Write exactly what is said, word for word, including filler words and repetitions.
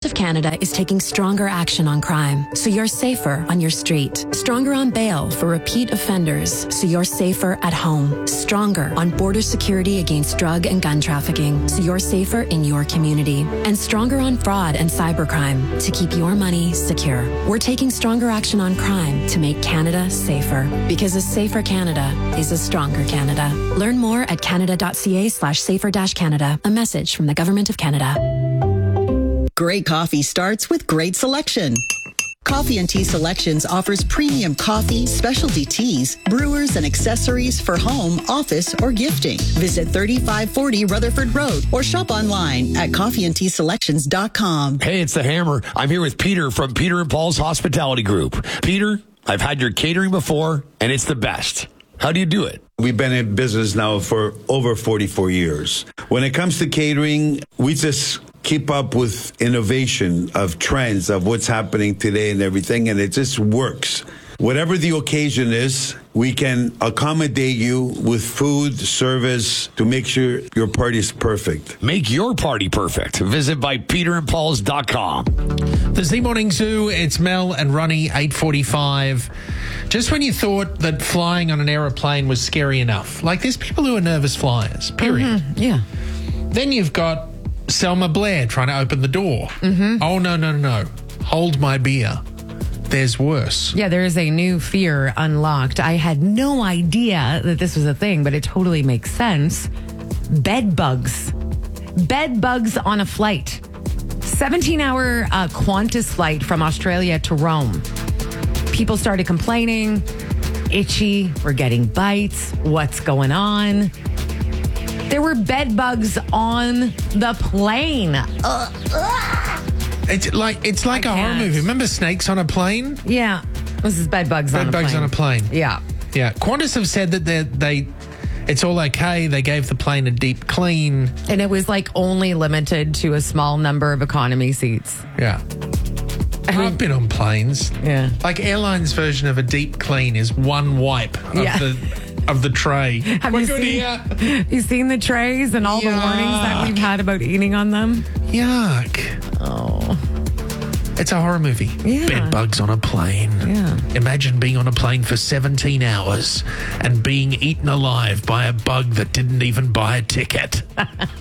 of Canada is taking stronger action on crime, so you're safer on your street. Stronger on bail for repeat offenders, so you're safer at home. Stronger on border security against drug and gun trafficking, so you're safer in your community. And stronger on fraud and cybercrime to keep your money secure. We're taking stronger action on crime to make Canada safer. Because a safer Canada is a stronger Canada. Learn more at canada.ca slash safer dash Canada. A message from the Government of Canada. Great coffee starts with great selection. Coffee and Tea Selections offers premium coffee, specialty teas, brewers, and accessories for home, office, or gifting. Visit thirty-five forty Rutherford Road or shop online at coffee and tea selections dot com. Hey, it's the Hammer. I'm here with Peter from Peter and Paul's Hospitality Group. Peter, I've had your catering before, and it's the best. How do you do it? We've been in business now for over forty-four years. When it comes to catering, we just keep up with innovation of trends of what's happening today and everything, and it just works. Whatever the occasion is, we can accommodate you with food, service to make sure your party is perfect. Make your party perfect. Visit by peter and pauls dot com. The Z Morning Zoo, it's Mel and Ronnie, eight forty-five. Just when you thought that flying on an aeroplane was scary enough, like there's people who are nervous flyers, period. Mm-hmm. Yeah. Then you've got Selma Blair trying to open the door. Mm-hmm. Oh, no, no, no. Hold my beer. There's worse. Yeah, there is a new fear unlocked. I had no idea that this was a thing, but it totally makes sense. Bed bugs. Bed bugs on a flight. seventeen-hour uh, Qantas flight from Australia to Rome. People started complaining. Itchy. We're getting bites. What's going on? There were bed bugs on the plane. Uh, uh. It's like it's like I a horror can't. movie. Remember Snakes on a Plane? Yeah. This is bed bugs on Bed a plane. bugs on a plane. Yeah. Yeah. Qantas have said that they they it's all okay. They gave the plane a deep clean. And it was like only limited to a small number of economy seats. Yeah. I mean, I've been on planes. Yeah. Like airlines' version of a deep clean is one wipe of Yeah. the of the tray. Have We're you good seen, here. have you seen the trays and all the warnings that we've had about eating on them? Yuck. Oh. It's a horror movie. Yeah. Bed bugs on a plane. Yeah. Imagine being on a plane for seventeen hours and being eaten alive by a bug that didn't even buy a ticket.